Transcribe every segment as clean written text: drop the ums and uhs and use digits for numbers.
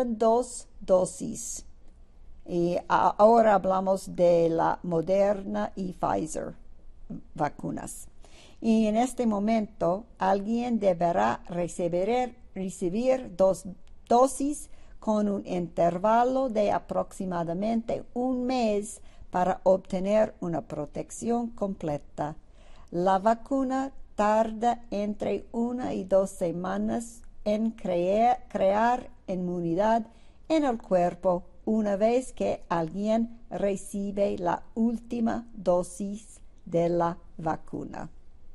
faltan 2 dosis. Y ahora hablamos de la Moderna y Pfizer vacunas. Y en este momento alguien deberá recibir 2 dosis con un intervalo de aproximadamente un mes para obtener una protección completa. La vacuna tarda entre 1 y 2 semanas en crear inmunidad en el cuerpo una vez que alguien recibe la última dosis de la vacuna.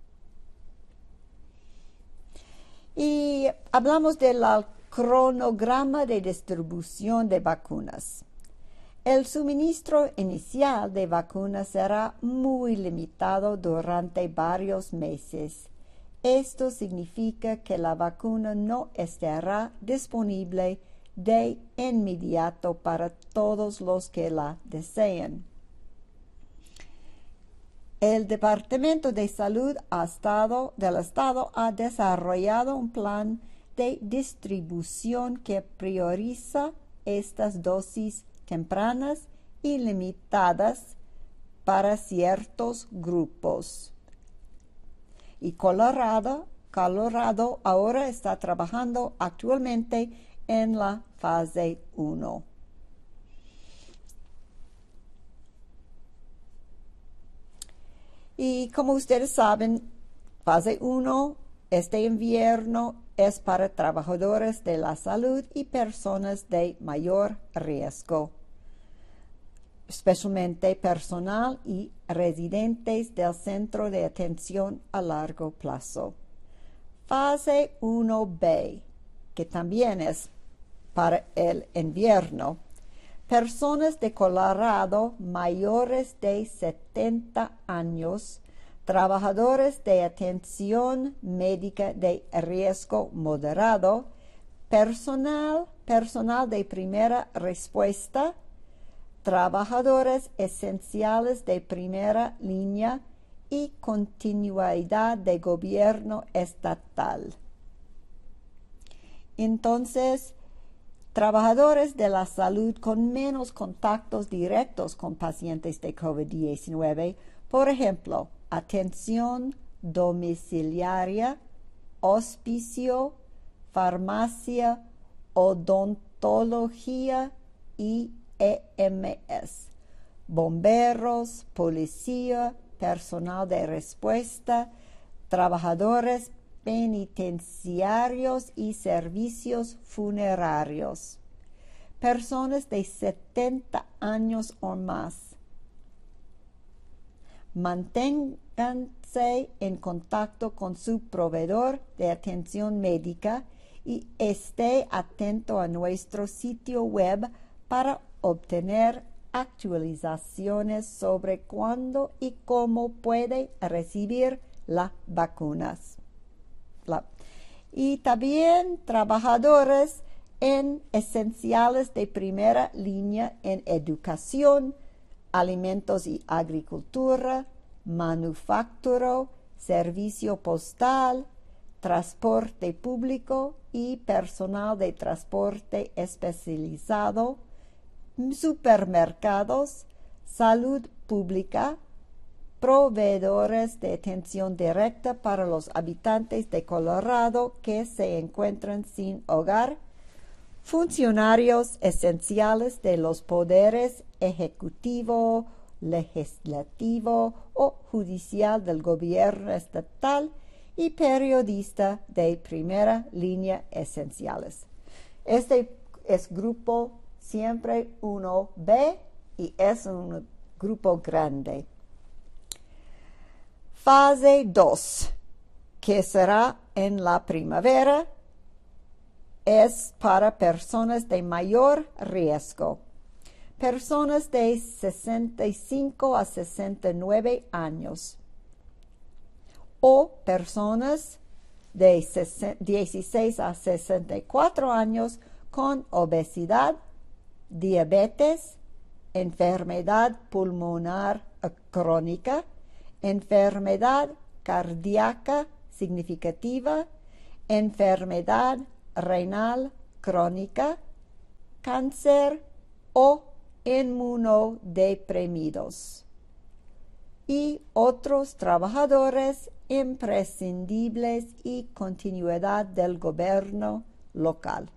Y hablamos del cronograma de distribución de vacunas. El suministro inicial de vacunas será muy limitado durante varios meses. Esto significa que la vacuna no estará disponible de inmediato para todos los que la deseen. El Departamento de Salud del Estado ha desarrollado un plan de distribución que prioriza estas dosis tempranas y limitadas para ciertos grupos. Y Colorado ahora está trabajando actualmente en la fase 1. Y como ustedes saben, fase 1 este invierno es para trabajadores de la salud y personas de mayor riesgo, especialmente personal y residentes del Centro de Atención a Largo Plazo. Fase 1B, que también es para el invierno, personas de Colorado mayores de 70 años, trabajadores de atención médica de riesgo moderado, personal de primera respuesta, trabajadores esenciales de primera línea y continuidad de gobierno estatal. Entonces, trabajadores de la salud con menos contactos directos con pacientes de COVID-19, por ejemplo, atención domiciliaria, hospicio, farmacia, odontología y EMS, bomberos, policía, personal de respuesta, trabajadores penitenciarios y servicios funerarios. Personas de 70 años o más. Manténganse en contacto con su proveedor de atención médica y esté atento a nuestro sitio web para obtener actualizaciones sobre cuándo y cómo puede recibir las vacunas. Y también trabajadores en esenciales de primera línea en educación, alimentos y agricultura, manufactura, servicio postal, transporte público y personal de transporte especializado, supermercados, salud pública, proveedores de atención directa para los habitantes de Colorado que se encuentran sin hogar, funcionarios esenciales de los poderes ejecutivo, legislativo o judicial del gobierno estatal y periodistas de primera línea esenciales. Este es grupo siempre 1B y es un grupo grande. Fase 2, que será en la primavera, es para personas de mayor riesgo. Personas de 65 a 69 años o personas de 16 a 64 años con obesidad, diabetes, enfermedad pulmonar crónica, enfermedad cardíaca significativa, enfermedad renal crónica, cáncer o inmunodeprimidos y otros trabajadores imprescindibles y continuidad del gobierno local.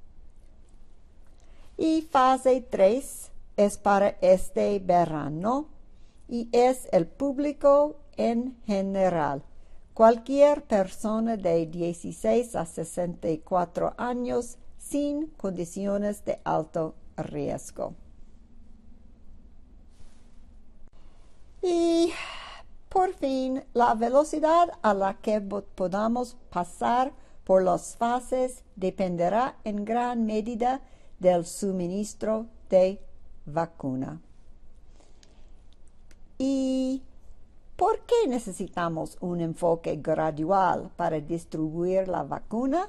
Y fase 3 es para este verano y es el público en general. Cualquier persona de 16 a 64 años sin condiciones de alto riesgo. Y por fin, la velocidad a la que podamos pasar por las fases dependerá en gran medida del suministro de vacuna. ¿Y por qué necesitamos un enfoque gradual para distribuir la vacuna?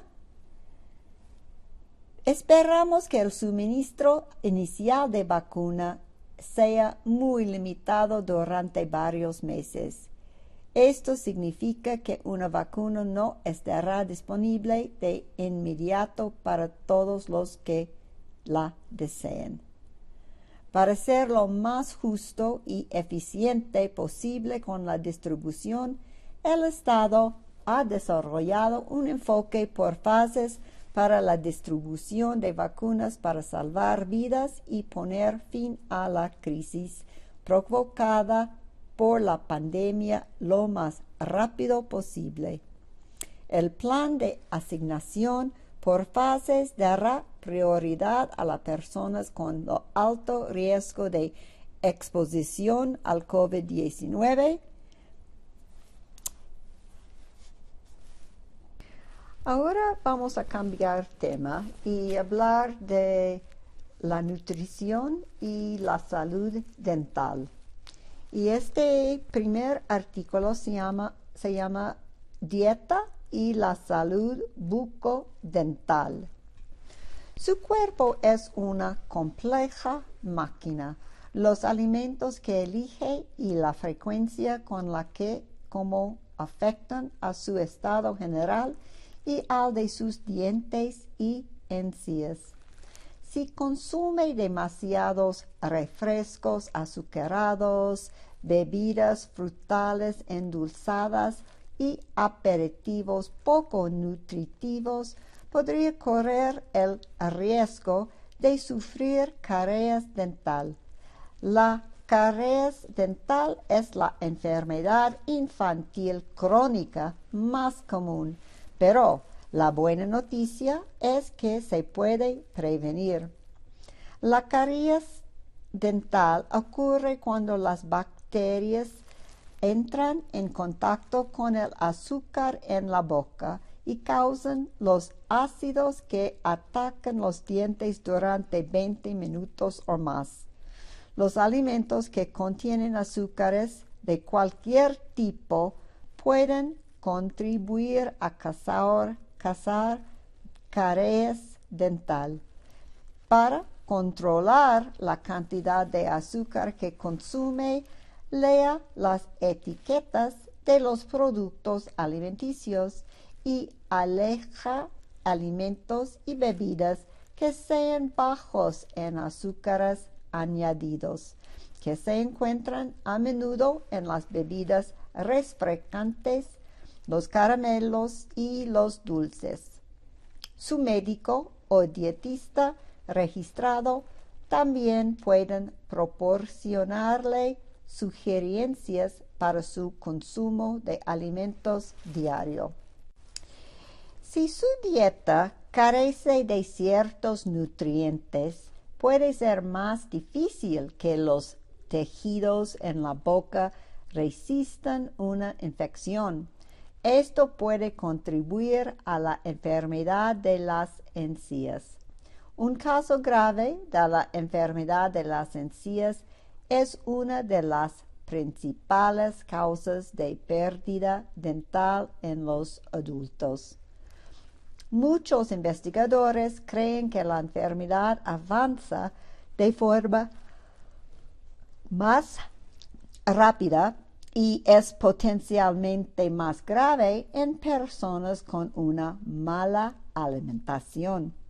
Esperamos que el suministro inicial de vacuna sea muy limitado durante varios meses. Esto significa que una vacuna no estará disponible de inmediato para todos los que la deseen. Para ser lo más justo y eficiente posible con la distribución, el Estado ha desarrollado un enfoque por fases para la distribución de vacunas para salvar vidas y poner fin a la crisis provocada por la pandemia lo más rápido posible. El plan de asignación por fases dará prioridad a las personas con alto riesgo de exposición al COVID-19. Ahora vamos a cambiar tema y hablar de la nutrición y la salud dental. Y este primer artículo se llama Dieta y la salud bucodental. Su cuerpo es una compleja máquina. Los alimentos que elige y la frecuencia con la que como afectan a su estado general y al de sus dientes y encías. Si consume demasiados refrescos azucarados, bebidas frutales endulzadas y aperitivos poco nutritivos, podría correr el riesgo de sufrir caries dental. La caries dental es la enfermedad infantil crónica más común, pero la buena noticia es que se puede prevenir. La caries dental ocurre cuando las bacterias entran en contacto con el azúcar en la boca y causan los ácidos que atacan los dientes durante 20 minutos o más. Los alimentos que contienen azúcares de cualquier tipo pueden contribuir a causar caries dental. Para controlar la cantidad de azúcar que consume, lea las etiquetas de los productos alimenticios y aleja alimentos y bebidas que sean bajos en azúcares añadidos, que se encuentran a menudo en las bebidas refrescantes, los caramelos y los dulces. Su médico o dietista registrado también pueden proporcionarle sugerencias para su consumo de alimentos diario. Si su dieta carece de ciertos nutrientes, puede ser más difícil que los tejidos en la boca resistan una infección. Esto puede contribuir a la enfermedad de las encías. Un caso grave de la enfermedad de las encías es una de las principales causas de pérdida dental en los adultos. Muchos investigadores creen que la enfermedad avanza de forma más rápida y es potencialmente más grave en personas con una mala alimentación.